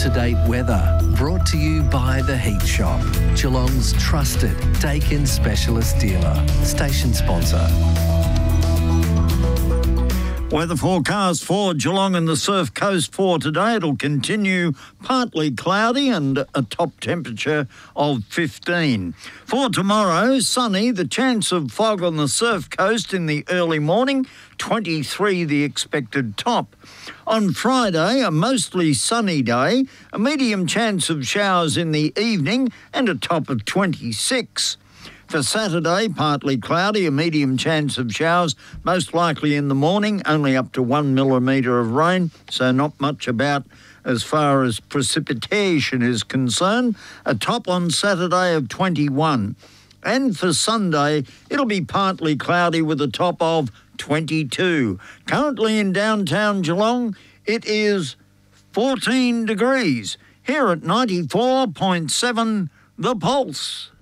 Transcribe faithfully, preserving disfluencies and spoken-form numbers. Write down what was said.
up-to-date weather. Brought to you by The Heat Shop, Geelong's trusted Dakin specialist dealer. Station sponsor. Weather forecast for Geelong and the Surf Coast for today. It'll continue partly cloudy and a top temperature of fifteen. For tomorrow, sunny, the chance of fog on the Surf Coast in the early morning, twenty-three the expected top. On Friday, a mostly sunny day, a medium chance of showers in the evening and a top of twenty-six. For Saturday, partly cloudy, a medium chance of showers, most likely in the morning, only up to one millimetre of rain, so not much about as far as precipitation is concerned. A top on Saturday of twenty-one. And for Sunday, it'll be partly cloudy with a top of twenty-two. Currently in downtown Geelong, it is fourteen degrees. Here at ninety-four point seven, The Pulse.